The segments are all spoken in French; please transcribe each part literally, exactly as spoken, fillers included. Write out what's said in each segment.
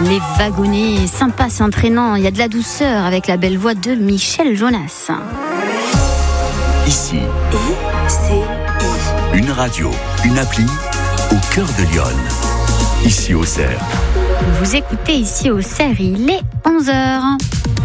Les wagonnets, sympa, c'est entraînant. Il y a de la douceur avec la belle voix de Michel Jonas. Ici, I C I. Une radio, une appli au cœur de Lyon. Ici au Cerf. Vous écoutez Ici au Cerf, il est onze heures.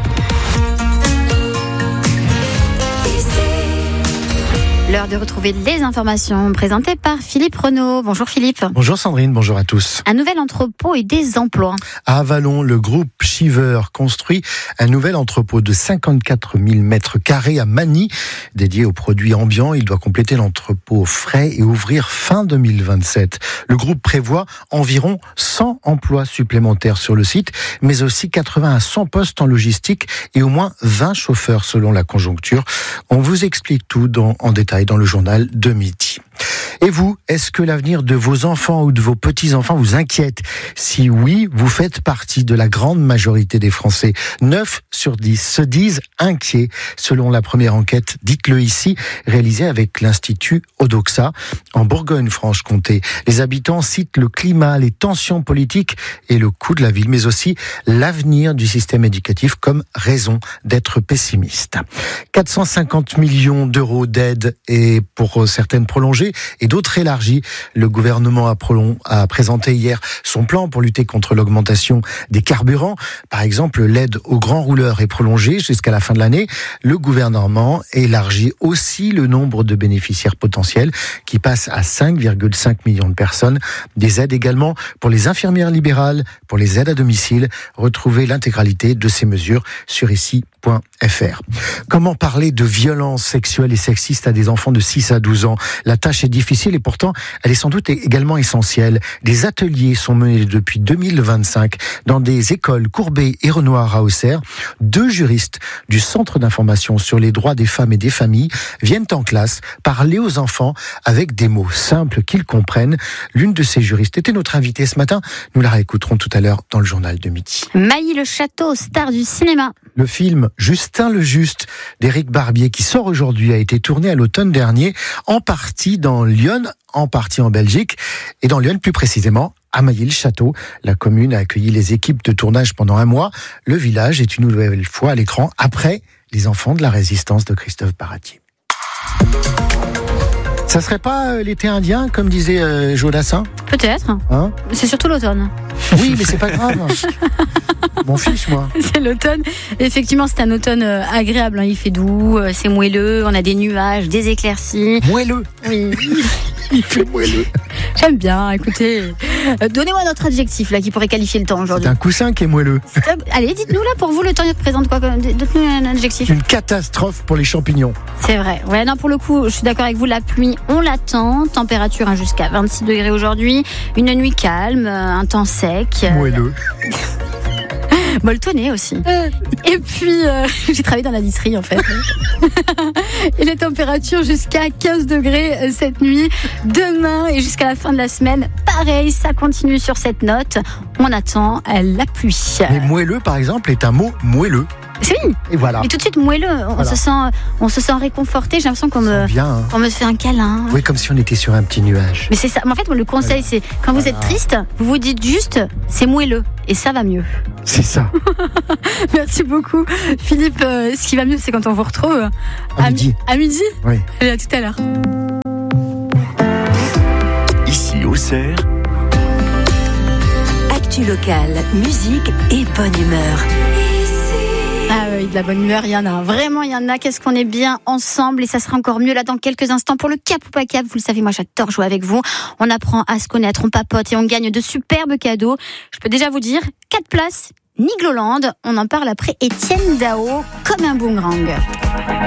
L'heure de retrouver les informations présentées par Philippe Renaud. Bonjour Philippe. Bonjour Sandrine, bonjour à tous. Un nouvel entrepôt et des emplois. À Avallon, le groupe Shiver construit un nouvel entrepôt de cinquante-quatre mille mètres carrés à Magny, dédié aux produits ambiants. Il doit compléter l'entrepôt frais et ouvrir fin deux mille vingt-sept. Le groupe prévoit environ cent emplois supplémentaires sur le site, mais aussi quatre-vingts à cent postes en logistique et au moins vingt chauffeurs selon la conjoncture. On vous explique tout dans, en détail dans le journal de midi. Et vous, est-ce que l'avenir de vos enfants ou de vos petits-enfants vous inquiète ? Si oui, vous faites partie de la grande majorité des Français. neuf sur dix se disent inquiets, selon la première enquête, dites-le ici, réalisée avec l'Institut Odoxa en Bourgogne-Franche-Comté. Les habitants citent le climat, les tensions politiques et le coût de la ville, mais aussi l'avenir du système éducatif comme raison d'être pessimiste. quatre cent cinquante millions d'euros d'aide et pour certaines prolongées et d'autres élargies. Le gouvernement a, prolong, a présenté hier son plan pour lutter contre l'augmentation des carburants. Par exemple, l'aide aux grands rouleurs est prolongée jusqu'à la fin de l'année. Le gouvernement élargit aussi le nombre de bénéficiaires potentiels qui passe à cinq virgule cinq millions de personnes. Des aides également pour les infirmières libérales, pour les aides à domicile. Retrouvez l'intégralité de ces mesures sur ici point f r. Comment parler de violences sexuelles et sexistes à des enfants de six à douze ans ? La tâche est difficile et pourtant, elle est sans doute également essentielle. Des ateliers sont menés depuis deux mille vingt-cinq dans des écoles Courbet et Renoir à Auxerre. Deux juristes du Centre d'information sur les droits des femmes et des familles viennent en classe parler aux enfants avec des mots simples qu'ils comprennent. L'une de ces juristes était notre invitée ce matin. Nous la réécouterons tout à l'heure dans le journal de midi. Maï Le Château, star du cinéma. Le film Justin le Juste d'Éric Barbier qui sort aujourd'hui a été tourné à l'automne dernier, en partie dans Lyon, en partie en Belgique et dans Lyon plus précisément à Mailly-le-Château. La commune a accueilli les équipes de tournage pendant un mois. Le village est une nouvelle fois à l'écran après Les enfants de la résistance de Christophe Baratier. Ça serait pas euh, l'été indien, comme disait euh, Jodassin ? Peut-être. Hein ? C'est surtout l'automne. Oui, mais c'est pas grave. M'en fiche, moi. C'est l'automne. Effectivement, c'est un automne euh, agréable. Hein. Il fait doux, euh, c'est moelleux, on a des nuages, des éclaircies. Moelleux. Oui. Il fait moelleux. J'aime bien, écoutez. Euh, donnez-moi notre adjectif là qui pourrait qualifier le temps aujourd'hui. C'est un coussin qui est moelleux. Allez, dites-nous là, pour vous, le temps il représente quoi ? Dites-nous un adjectif. Une catastrophe pour les champignons. C'est vrai. Ouais, non, pour le coup, je suis d'accord avec vous, la pluie, on l'attend. Température hein, jusqu'à vingt-six degrés aujourd'hui. Une nuit calme, un temps sec. Moelleux. Molletonné aussi. Et puis, euh, j'ai travaillé dans l'industrie en fait. Et les températures jusqu'à quinze degrés cette nuit. Demain et jusqu'à la fin de la semaine, pareil, ça continue sur cette note. On attend la pluie. Mais moelleux, par exemple, est un mot moelleux. Oui. Et voilà. Et tout de suite moelleux. On voilà. se sent, on se sent réconforté. J'ai l'impression qu'on me, bien, hein. qu'on me fait un câlin. Oui, comme si on était sur un petit nuage. Mais c'est ça. Mais en fait, moi, le conseil, voilà. c'est quand vous voilà. êtes triste, vous vous dites juste, c'est moelleux, et ça va mieux. C'est ça. Merci beaucoup, Philippe. Euh, ce qui va mieux, c'est quand on vous retrouve à, à midi. À midi. Oui. Et à tout à l'heure. Ici au Cerf. Actu locale, musique et bonne humeur. Ah oui, de la bonne humeur, il y en a. Vraiment, il y en a. Qu'est-ce qu'on est bien ensemble et ça sera encore mieux là dans quelques instants pour le Cap ou pas Cap. Vous le savez, moi j'adore jouer avec vous. On apprend à se connaître, on papote et on gagne de superbes cadeaux. Je peux déjà vous dire, quatre places, Nigloland. On en parle après Étienne Dao, comme un boomerang.